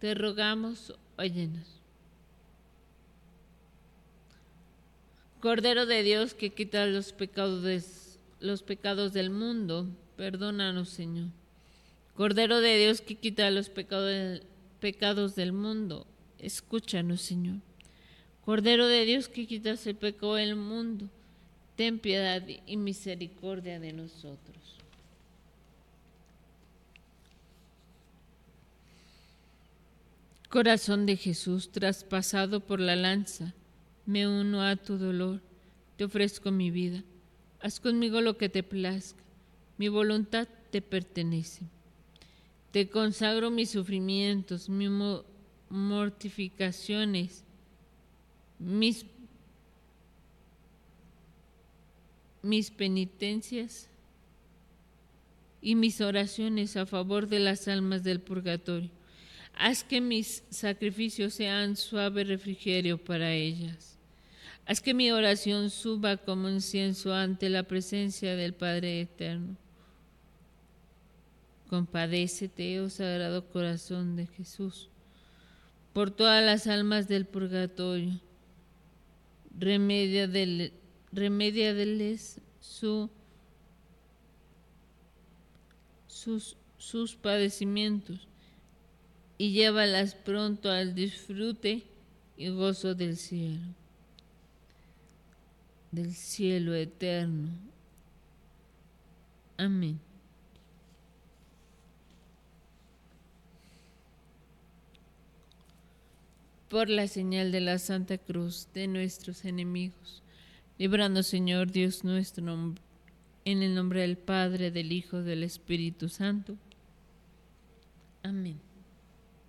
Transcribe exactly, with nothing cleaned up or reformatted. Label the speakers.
Speaker 1: te rogamos, óyenos. Cordero de Dios, que quitas los pecados, de, los pecados del mundo, perdónanos, Señor. Cordero de Dios, que quita los pecados, pecados del mundo, escúchanos, Señor. Cordero de Dios, que quitas el pecado del mundo, ten piedad y misericordia de nosotros. Corazón de Jesús, traspasado por la lanza, me uno a tu dolor, te ofrezco mi vida. Haz conmigo lo que te plazca, mi voluntad te pertenece. Te consagro mis sufrimientos, mis mortificaciones, mis, mis penitencias y mis oraciones a favor de las almas del purgatorio. Haz que mis sacrificios sean suave refrigerio para ellas. Haz que mi oración suba como incienso ante la presencia del Padre Eterno. Compadécete, oh Sagrado Corazón de Jesús, por todas las almas del purgatorio. Remediadeles, remediadeles su, sus, sus padecimientos y llévalas pronto al disfrute y gozo del cielo, del cielo eterno. Amén. Por la señal de la Santa Cruz de nuestros enemigos, líbranos, Señor Dios nuestro, en el nombre del Padre, del Hijo, del Espíritu Santo. Amén.